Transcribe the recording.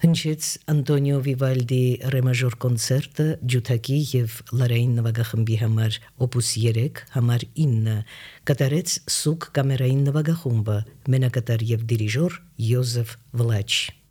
հնչեց Անտոնիո Վիվալդի ռե մաժոր կոնցերտը ջութակի եւ լարային նվագախմբի համար օպուս 3 համար 9 կատարեց սուկ կամերային նվագախումբը մենակատար եւ դիրիժոր Յոզեֆ Վլաչ